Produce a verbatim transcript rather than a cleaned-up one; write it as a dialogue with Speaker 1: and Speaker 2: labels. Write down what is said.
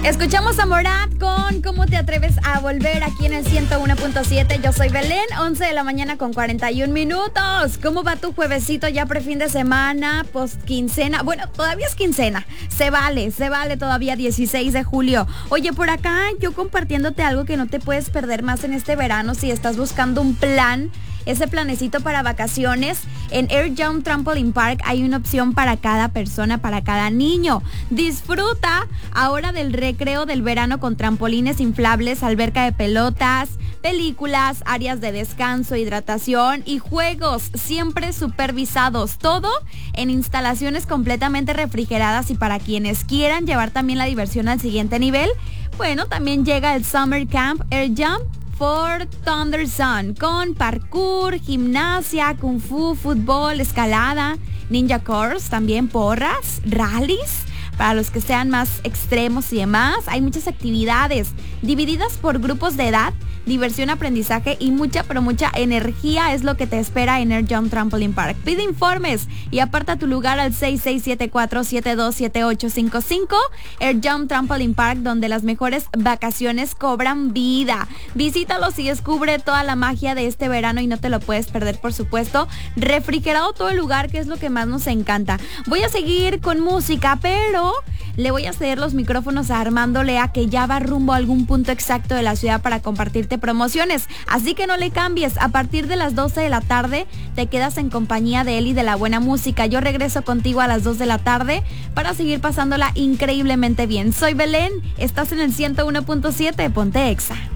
Speaker 1: Escuchamos a Morat con ¿Cómo te atreves a volver? Aquí en el ciento uno punto siete. Yo soy Belén, once de la mañana con cuarenta y un minutos. ¿Cómo va tu juevesito ya pre-fin de semana, post quincena? Bueno, todavía es quincena. Se vale, se vale todavía dieciséis de julio. Oye, por acá yo compartiéndote algo que no te puedes perder más en este verano si estás buscando un plan. Ese planecito para vacaciones, en Air Jump Trampoline Park hay una opción para cada persona, para cada niño. Disfruta ahora del recreo del verano con trampolines inflables, alberca de pelotas, películas, áreas de descanso, hidratación y juegos, siempre supervisados. Todo en instalaciones completamente refrigeradas, y para quienes quieran llevar también la diversión al siguiente nivel, bueno, también llega el Summer Camp Air Jump for Thunder Sun, con parkour, gimnasia, kung fu, fútbol, escalada, ninja course, también porras, rallies, para los que sean más extremos y demás. Hay muchas actividades divididas por grupos de edad, diversión, aprendizaje y mucha, pero mucha energía es lo que te espera en Air Jump Trampoline Park. Pide informes y aparta tu lugar al seis seis siete cuatro, siete dos siete ocho cinco cinco. Air Jump Trampoline Park, donde las mejores vacaciones cobran vida. Visítalos y descubre toda la magia de este verano y no te lo puedes perder, por supuesto. Refrigerado todo el lugar, que es lo que más nos encanta. Voy a seguir con música, pero le voy a ceder los micrófonos a Armando Lea, que ya va rumbo a algún punto exacto de la ciudad para compartirte promociones. Así que no le cambies. A partir de las doce de la tarde te quedas en compañía de él y de la buena música. Yo regreso contigo a las dos de la tarde para seguir pasándola increíblemente bien. Soy Belén, estás en el ciento uno punto siete, ponte Exa.